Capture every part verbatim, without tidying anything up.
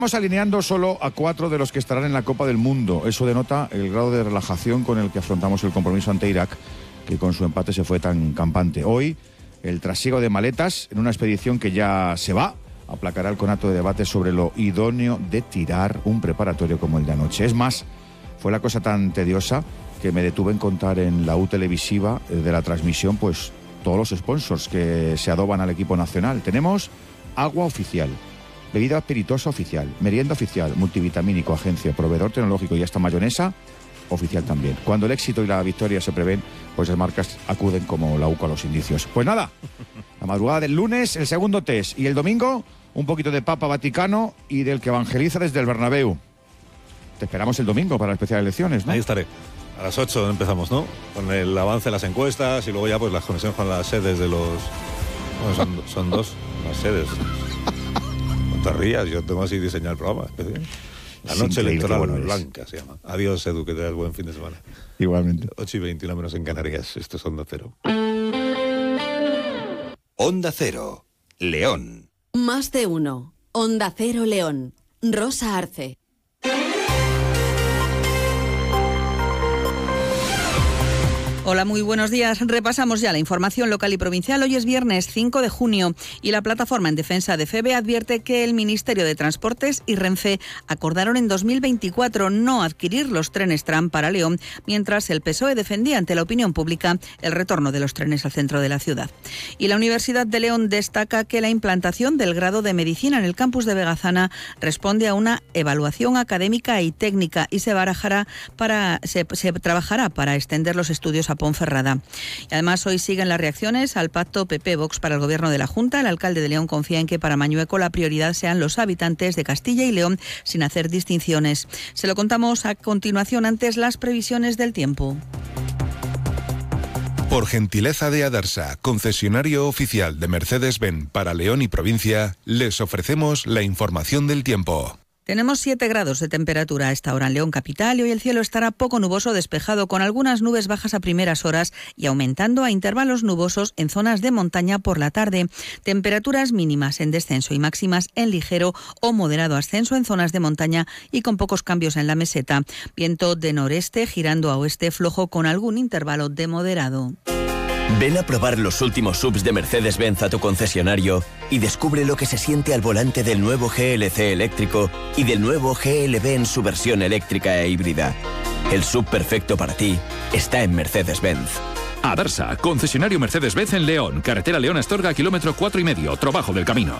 Estamos alineando solo a cuatro de los que estarán en la Copa del Mundo. Eso denota el grado de relajación con el que afrontamos el compromiso ante Irak, que con su empate se fue tan campante. Hoy, el trasiego de maletas en una expedición que ya se va aplacará el conato de debate sobre lo idóneo de tirar un preparatorio como el de anoche. Es más, fue la cosa tan tediosa que me detuve en contar en la U televisiva de la transmisión pues todos los sponsors que se adoban al equipo nacional. Tenemos agua oficial, bebida espirituosa oficial, merienda oficial, multivitamínico, agencia, proveedor tecnológico y hasta mayonesa oficial también. Cuando el éxito y la victoria se prevén, pues las marcas acuden como la U C A a los indicios. Pues nada, la madrugada del lunes el segundo test y el domingo un poquito de Papa Vaticano y del que evangeliza desde el Bernabéu. Te esperamos el domingo para las especiales elecciones, ¿no? Ahí estaré. A las ocho empezamos, ¿no? Con el avance de las encuestas y luego ya pues las conexiones con las sedes de los... Bueno, son, son dos las sedes. No te rías, yo tengo así diseñado el programa especial. La noche electoral bueno blanca se llama. Adiós, Edu, que te das buen fin de semana. Igualmente. ocho y veintiuno menos en Canarias. Esto es Onda Cero. Onda Cero, León. Más de uno. Onda Cero León. Rosa Arce. Hola, muy buenos días. Repasamos ya la información local y provincial. Hoy es viernes cinco de junio y la Plataforma en Defensa de FEVE advierte que el Ministerio de Transportes y Renfe acordaron en dos mil veinticuatro no adquirir los trenes tram para León, mientras el P S O E defendía ante la opinión pública el retorno de los trenes al centro de la ciudad. Y la Universidad de León destaca que la implantación del grado de Medicina en el campus de Vegazana responde a una evaluación académica y técnica y se barajará para se, se trabajará para extender los estudios a Ponferrada. Y además hoy siguen las reacciones al pacto P P-Vox para el gobierno de la Junta. El alcalde de León confía en que para Mañueco la prioridad sean los habitantes de Castilla y León sin hacer distinciones. Se lo contamos a continuación, antes las previsiones del tiempo. Por gentileza de Adarsa, concesionario oficial de Mercedes-Benz para León y provincia, les ofrecemos la información del tiempo. Tenemos siete grados de temperatura a esta hora en León capital y hoy el cielo estará poco nuboso despejado con algunas nubes bajas a primeras horas y aumentando a intervalos nubosos en zonas de montaña por la tarde. Temperaturas mínimas en descenso y máximas en ligero o moderado ascenso en zonas de montaña y con pocos cambios en la meseta. Viento de noreste girando a oeste flojo con algún intervalo de moderado. Ven a probar los últimos S U Vs de Mercedes-Benz a tu concesionario y descubre lo que se siente al volante del nuevo G L C eléctrico y del nuevo G L B en su versión eléctrica e híbrida. El S U V perfecto para ti está en Mercedes-Benz. Adarsa, concesionario Mercedes-Benz en León, carretera León-Astorga, kilómetro cuatro y medio, Trabajo del Camino.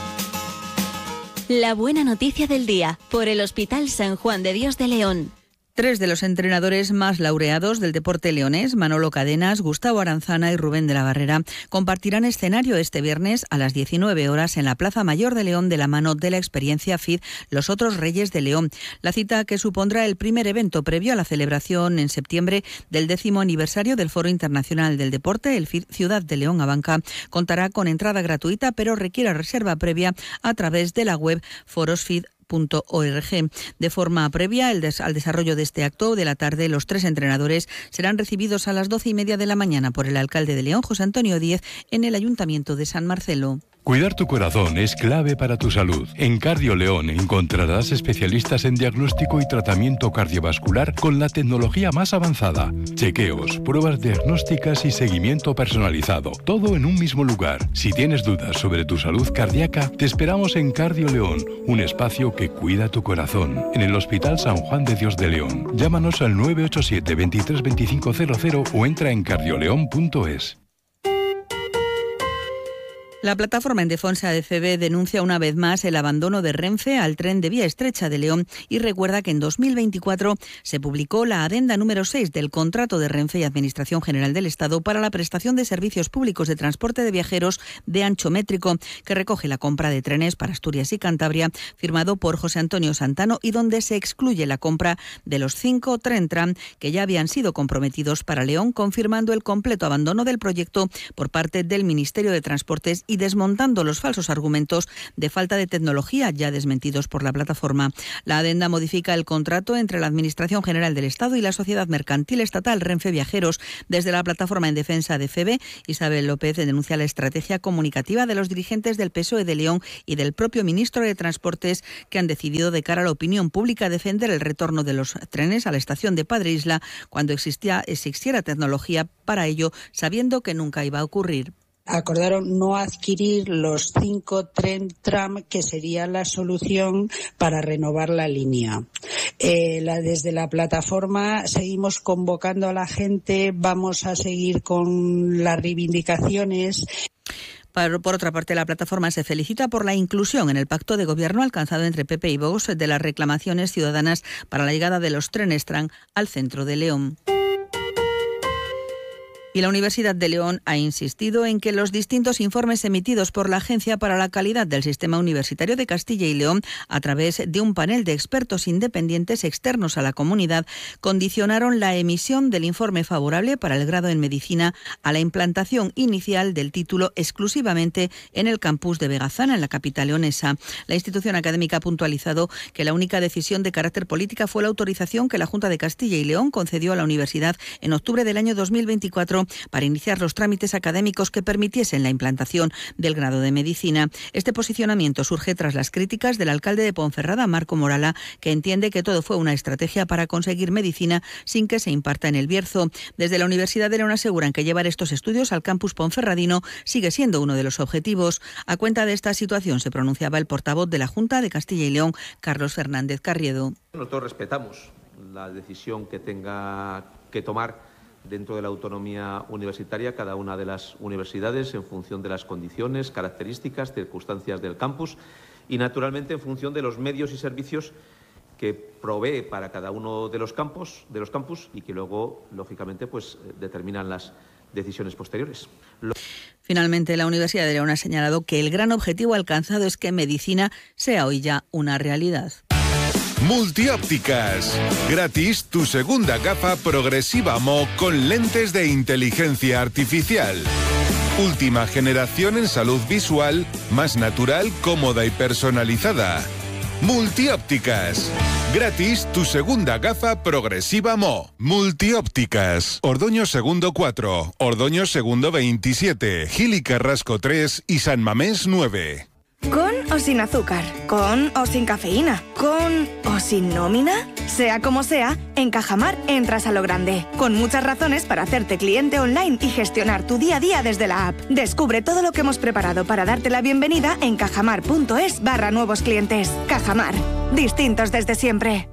La buena noticia del día, por el Hospital San Juan de Dios de León. Tres de los entrenadores más laureados del deporte leonés, Manolo Cadenas, Gustavo Aranzana y Rubén de la Barrera, compartirán escenario este viernes a las diecinueve horas en la Plaza Mayor de León de la mano de la experiencia F I D Los Otros Reyes de León. La cita, que supondrá el primer evento previo a la celebración en septiembre del décimo aniversario del Foro Internacional del Deporte, el F I D Ciudad de León Abanca, contará con entrada gratuita, pero requiere reserva previa a través de la web forosfid punto org. De forma previa el des- al desarrollo de este acto de la tarde, los tres entrenadores serán recibidos a las doce y media de la mañana por el alcalde de León, José Antonio Díez, en el Ayuntamiento de San Marcelo. Cuidar tu corazón es clave para tu salud. En Cardio León encontrarás especialistas en diagnóstico y tratamiento cardiovascular con la tecnología más avanzada. Chequeos, pruebas diagnósticas y seguimiento personalizado. Todo en un mismo lugar. Si tienes dudas sobre tu salud cardíaca, te esperamos en Cardio León, un espacio que cuida tu corazón. En el Hospital San Juan de Dios de León. Llámanos al nueve ocho siete, veintitrés veinticinco cero cero o entra en cardioleón punto es. La Plataforma en Defensa de FEVE denuncia una vez más el abandono de Renfe al tren de vía estrecha de León y recuerda que en dos mil veinticuatro se publicó la adenda número seis del contrato de Renfe y Administración General del Estado para la prestación de servicios públicos de transporte de viajeros de ancho métrico, que recoge la compra de trenes para Asturias y Cantabria, firmado por José Antonio Santano, y donde se excluye la compra de los cinco tren tram que ya habían sido comprometidos para León, confirmando el completo abandono del proyecto por parte del Ministerio de Transportes y y desmontando los falsos argumentos de falta de tecnología ya desmentidos por la plataforma. La adenda modifica el contrato entre la Administración General del Estado y la Sociedad Mercantil Estatal Renfe Viajeros. Desde la plataforma en defensa de F E B E, Isabel López denuncia la estrategia comunicativa de los dirigentes del P S O E de León y del propio ministro de Transportes, que han decidido de cara a la opinión pública defender el retorno de los trenes a la estación de Padre Isla cuando existía, existiera tecnología para ello, sabiendo que nunca iba a ocurrir. Acordaron no adquirir los cinco tren tram, que sería la solución para renovar la línea. Eh, la, desde la plataforma seguimos convocando a la gente, vamos a seguir con las reivindicaciones. Por otra parte, la plataforma se felicita por la inclusión en el pacto de gobierno alcanzado entre P P y Vox de las reclamaciones ciudadanas para la llegada de los trenes tram al centro de León. Y la Universidad de León ha insistido en que los distintos informes emitidos por la Agencia para la Calidad del Sistema Universitario de Castilla y León, a través de un panel de expertos independientes externos a la comunidad, condicionaron la emisión del informe favorable para el grado en Medicina a la implantación inicial del título exclusivamente en el campus de Vegazana, en la capital leonesa. La institución académica ha puntualizado que la única decisión de carácter política fue la autorización que la Junta de Castilla y León concedió a la universidad en octubre del año dos mil veinticuatro para iniciar los trámites académicos que permitiesen la implantación del grado de Medicina. Este posicionamiento surge tras las críticas del alcalde de Ponferrada, Marco Morala, que entiende que todo fue una estrategia para conseguir medicina sin que se imparta en el Bierzo. Desde la Universidad de León aseguran que llevar estos estudios al campus ponferradino sigue siendo uno de los objetivos. A cuenta de esta situación se pronunciaba el portavoz de la Junta de Castilla y León, Carlos Fernández Carriedo. Nosotros respetamos la decisión que tenga que tomar dentro de la autonomía universitaria cada una de las universidades en función de las condiciones, características, circunstancias del campus y, naturalmente, en función de los medios y servicios que provee para cada uno de los campos, de los campus y que luego, lógicamente, pues determinan las decisiones posteriores. Lo... Finalmente, la Universidad de León ha señalado que el gran objetivo alcanzado es que medicina sea hoy ya una realidad. Multiópticas. Gratis tu segunda gafa progresiva M O con lentes de inteligencia artificial. Última generación en salud visual, más natural, cómoda y personalizada. Multiópticas. Gratis tu segunda gafa progresiva M O. Multiópticas. Ordoño Segundo cuatro, Ordoño Segundo veintisiete, Gil y Carrasco tres y San Mamés nueve. ¿Con o sin azúcar? ¿Con o sin cafeína? ¿Con o sin nómina? Sea como sea, en Cajamar entras a lo grande, con muchas razones para hacerte cliente online y gestionar tu día a día desde la app. Descubre todo lo que hemos preparado para darte la bienvenida en cajamar.es barra nuevos clientes. Cajamar, distintos desde siempre.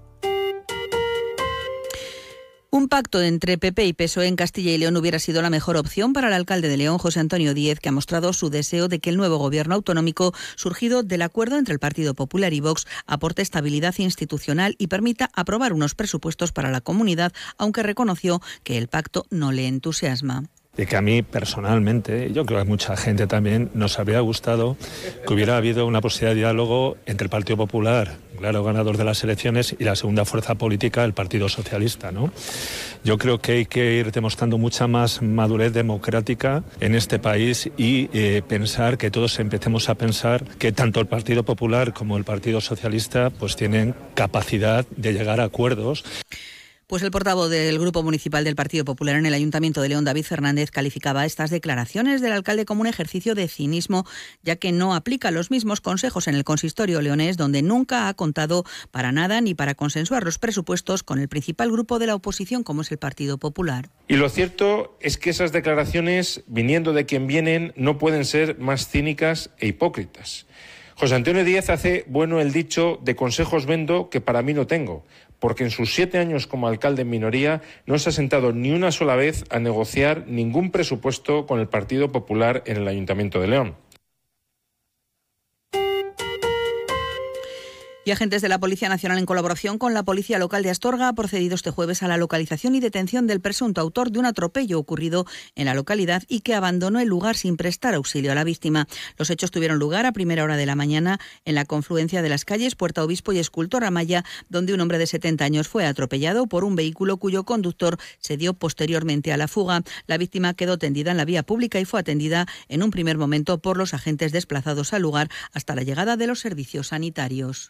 Un pacto entre P P y P S O E en Castilla y León hubiera sido la mejor opción para el alcalde de León, José Antonio Díez, que ha mostrado su deseo de que el nuevo gobierno autonómico, surgido del acuerdo entre el Partido Popular y Vox, aporte estabilidad institucional y permita aprobar unos presupuestos para la comunidad, aunque reconoció que el pacto no le entusiasma. De que a mí personalmente, yo creo que a mucha gente también, nos habría gustado que hubiera habido una posibilidad de diálogo entre el Partido Popular, claro, ganador de las elecciones, y la segunda fuerza política, el Partido Socialista, ¿no? Yo creo que hay que ir demostrando mucha más madurez democrática en este país y eh, pensar que todos empecemos a pensar que tanto el Partido Popular como el Partido Socialista pues tienen capacidad de llegar a acuerdos. Pues el portavoz del Grupo Municipal del Partido Popular en el Ayuntamiento de León, David Fernández, calificaba estas declaraciones del alcalde como un ejercicio de cinismo, ya que no aplica los mismos consejos en el consistorio leonés, donde nunca ha contado para nada ni para consensuar los presupuestos con el principal grupo de la oposición, como es el Partido Popular. Y lo cierto es que esas declaraciones, viniendo de quien vienen, no pueden ser más cínicas e hipócritas. José Antonio Díez hace bueno el dicho de consejos vendo que para mí no tengo, porque en sus siete años como alcalde en minoría no se ha sentado ni una sola vez a negociar ningún presupuesto con el Partido Popular en el Ayuntamiento de León. Y agentes de la Policía Nacional, en colaboración con la Policía Local de Astorga, ha procedido este jueves a la localización y detención del presunto autor de un atropello ocurrido en la localidad y que abandonó el lugar sin prestar auxilio a la víctima. Los hechos tuvieron lugar a primera hora de la mañana en la confluencia de las calles Puerta Obispo y Escultor Amaya, donde un hombre de setenta años fue atropellado por un vehículo cuyo conductor se dio posteriormente a la fuga. La víctima quedó tendida en la vía pública y fue atendida en un primer momento por los agentes desplazados al lugar hasta la llegada de los servicios sanitarios.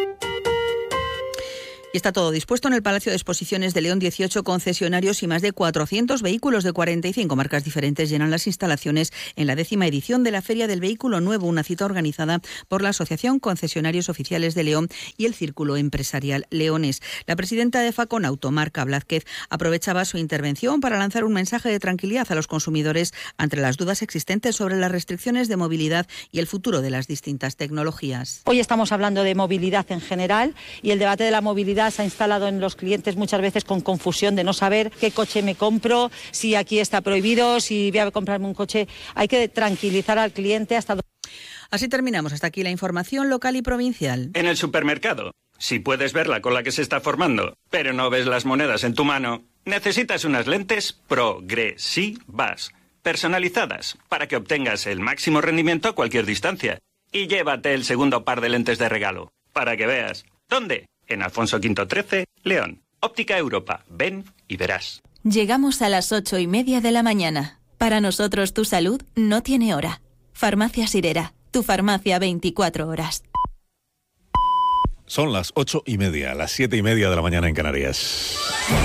Y está todo dispuesto en el Palacio de Exposiciones de León. dieciocho concesionarios y más de cuatrocientos vehículos de cuarenta y cinco marcas diferentes llenan las instalaciones en la décima edición de la Feria del Vehículo Nuevo, una cita organizada por la Asociación Concesionarios Oficiales de León y el Círculo Empresarial Leones. La presidenta de Faconauto, Marca Blázquez, aprovechaba su intervención para lanzar un mensaje de tranquilidad a los consumidores ante las dudas existentes sobre las restricciones de movilidad y el futuro de las distintas tecnologías. Hoy estamos hablando de movilidad en general y el debate de la movilidad se ha instalado en los clientes muchas veces con confusión de no saber qué coche me compro, si aquí está prohibido, si voy a comprarme un coche. Hay que tranquilizar al cliente hasta... Así terminamos. Hasta aquí la información local y provincial. En el supermercado, si puedes ver la cola que se está formando, pero no ves las monedas en tu mano, necesitas unas lentes progresivas, personalizadas, para que obtengas el máximo rendimiento a cualquier distancia. Y llévate el segundo par de lentes de regalo, para que veas. ¿Dónde? En Alfonso Quinto trece, León. Óptica Europa. Ven y verás. Llegamos a las ocho y media de la mañana. Para nosotros tu salud no tiene hora. Farmacia Sirera, tu farmacia veinticuatro horas. Son las ocho y media, las siete y media de la mañana en Canarias.